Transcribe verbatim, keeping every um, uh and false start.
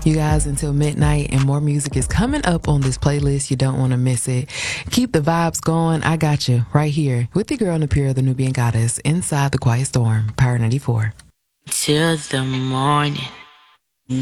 You guys, until midnight, and more music is coming up on this playlist. You don't want to miss it. Keep the vibes going. I got you right here with your girl Napira, the Nubian Goddess, inside the Quiet Storm, Power ninety-four. Till the morning.